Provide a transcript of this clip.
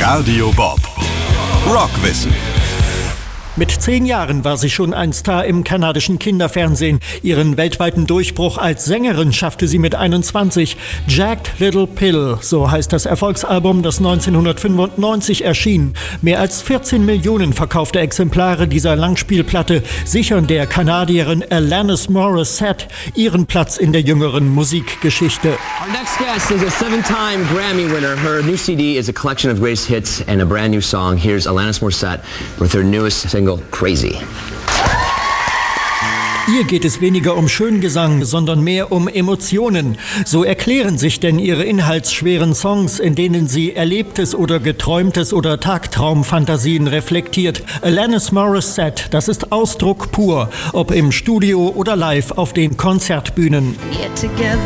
Radio Bob Rockwissen. Mit 10 Jahren war sie schon ein Star im kanadischen Kinderfernsehen. Ihren weltweiten Durchbruch als Sängerin schaffte sie mit 21. Jagged Little Pill, so heißt das Erfolgsalbum, das 1995 erschien. Mehr als 14 Millionen verkaufte Exemplare dieser Langspielplatte sichern der Kanadierin Alanis Morissette ihren Platz in der jüngeren Musikgeschichte. Our next guest is a 7-time Grammy winner. Her new CD is a collection of greatest hits and a brand new song. Here's Alanis Morissette with her newest single, Crazy. Ihr geht es weniger um Schöngesang, sondern mehr um Emotionen. So erklären sich denn ihre inhaltsschweren Songs, in denen sie Erlebtes oder Geträumtes oder Tagtraumfantasien reflektiert. Alanis Morissette, das ist Ausdruck pur, ob im Studio oder live auf den Konzertbühnen.